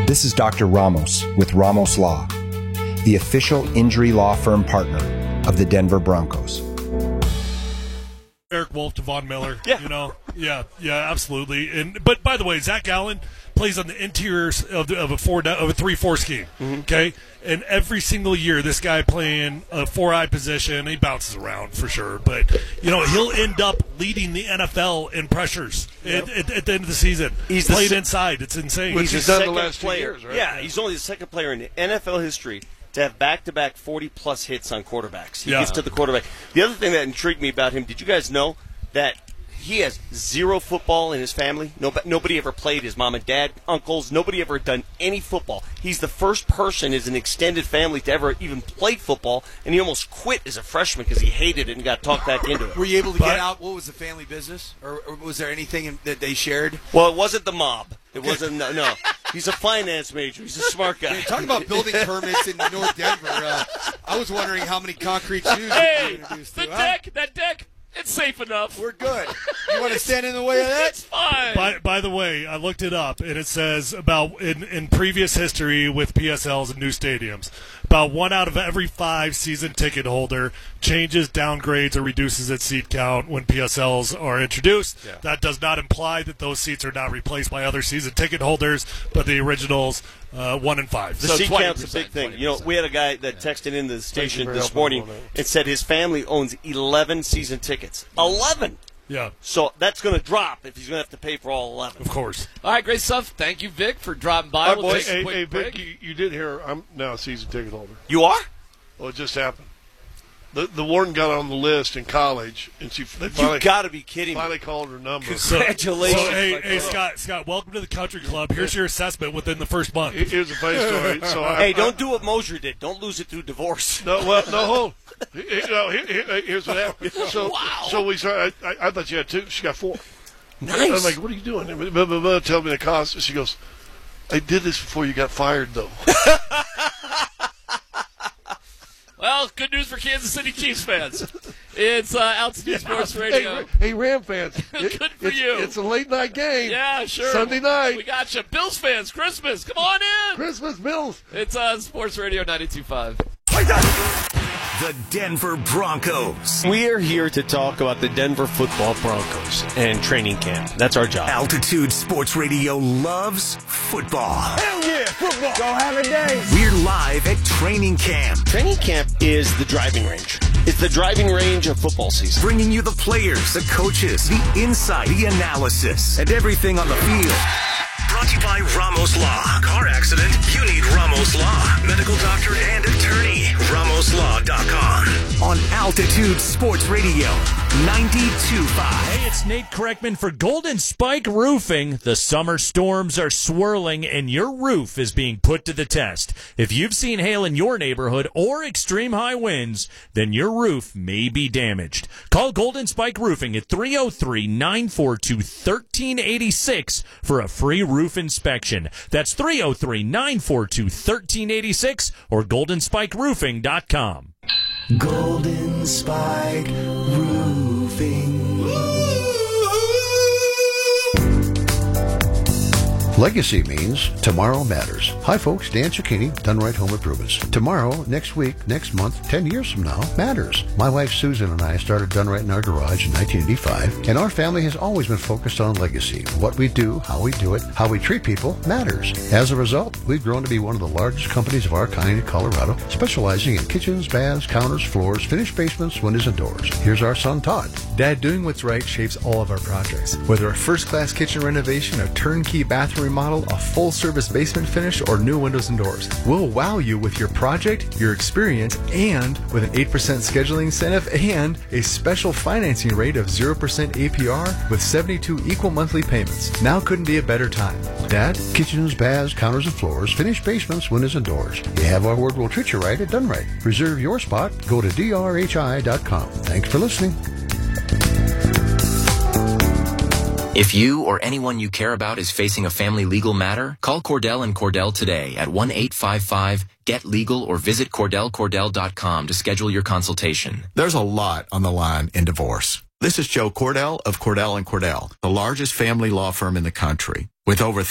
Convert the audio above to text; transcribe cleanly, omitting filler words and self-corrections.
This is Dr. Ramos with Ramos Law, the official injury law firm partner of the Denver Broncos. Eric Wolf, Devon Miller, Yeah. Yeah, absolutely. But by the way, Zach Allen plays on the interiors of a 3-4 scheme. Mm-hmm. Okay, and every single year, this guy playing a 4-eye position, he bounces around for sure. But he'll end up leading the NFL in pressures at the end of the season. He's played inside. It's insane. He's He's the done the second last 2 player. years, right? Yeah, he's only the second player in NFL history to have back-to-back 40-plus hits on quarterbacks. He gets to the quarterback. The other thing that intrigued me about him, did you guys know that he has zero football in his family? Nobody ever played. His mom and dad, uncles, nobody ever done any football. He's the first person as an extended family to ever even play football, and he almost quit as a freshman because he hated it and got talked back into it. Were you able to get out? What was the family business? Or was there anything that they shared? Well, it wasn't the mob. It wasn't, no. He's a finance major. He's a smart guy. Yeah, talking about building permits in North Denver, I was wondering how many concrete shoes Hey, you were introduced the to. that deck, it's safe enough. We're good. You want to stand in the way of that? It's fine. By the way, I looked it up, and it says about in previous history with PSLs and new stadiums, about 1 out of every 5 season ticket holder changes, downgrades, or reduces its seat count when PSLs are introduced. Yeah. That does not imply that those seats are not replaced by other season ticket holders, but the originals, 1 in 5. The So seat 20%, count's a big thing. 20%. We had a guy that texted in the station for this helping morning on that. and said his family owns 11 season tickets. 11! Yeah, So that's going to drop if he's going to have to pay for all 11. of course. All right, great stuff. Thank you, Vic, for dropping by. All right, We'll boys. take a Hey, quick Vic, break. you did hear I'm now a season ticket holder. You are? Well, it just happened. The warden got on the list in college, and they You finally, got to be kidding me. finally called her number. Congratulations. So, hey, Scott, welcome to the country club. Here's your assessment within the first month. Here's a funny story. So Hey, don't do what Mosier did. Don't lose it through divorce. No, hold. Here's what happened. So we started. I thought she had 2. She got 4. Nice. I'm like, what are you doing? Blah, blah, blah, tell me the cost. She goes, I did this before you got fired, though. Well, good news for Kansas City Chiefs fans. It's Altitude Sports Radio. Hey, Ram fans. Good for you. It's a late night game. Yeah, sure. Sunday night. We got you. Bills fans, Christmas. Come on in. Christmas Bills. It's Sports Radio 92.5. The Denver Broncos. We are here to talk about the Denver Football Broncos and training camp. That's our job. Altitude Sports Radio loves football. Hell yeah, football. Go have a day. We're live at training camp, Training camp is the driving range. It's the driving range of football season. bringing you the players, the coaches, the insight, the analysis, and everything on the field. Brought to you by Ramos Law. Car accident? You need Ramos Law. Medical doctor and attorney. RamosLaw.com. On Altitude Sports Radio 92.5. Hey, it's Nate Kreckman for Golden Spike Roofing. The summer storms are swirling and your roof is being put to the test. If you've seen hail in your neighborhood or extreme high winds, then your roof may be damaged. Call Golden Spike Roofing at 303-942-1386 for a free roof inspection. That's 303-942-1386 or goldenspikeroofing.com. Golden Spike Roofing. Legacy means tomorrow matters. Hi folks, Dan Cicchini, Done Right Home Improvements. Tomorrow, next week, next month, 10 years from now matters. My wife Susan and I started Done Right in our garage in 1985, and our family has always been focused on legacy. What we do, how we do it, how we treat people matters. As a result, we've grown to be one of the largest companies of our kind in Colorado, specializing in kitchens, baths, counters, floors, finished basements, windows, and doors. Here's our son Todd. Dad, doing what's right shapes all of our projects. Whether a first-class kitchen renovation, a turnkey bathroom remodel, a full-service basement finish, or new windows and doors, we'll wow you with your project, your experience, and with an 8% scheduling incentive and a special financing rate of 0% APR with 72 equal monthly payments. Now couldn't be a better time. Dad? Kitchens, baths, counters, and floors, finished basements, windows, and doors. You have our word we'll treat you right at Done Right. Reserve your spot. Go to drhi.com. Thanks for listening. If you or anyone you care about is facing a family legal matter, call Cordell and Cordell today at 1-855-GET-LEGAL or visit CordellCordell.com to schedule your consultation. There's a lot on the line in divorce. This is Joe Cordell of Cordell & Cordell, the largest family law firm in the country. With over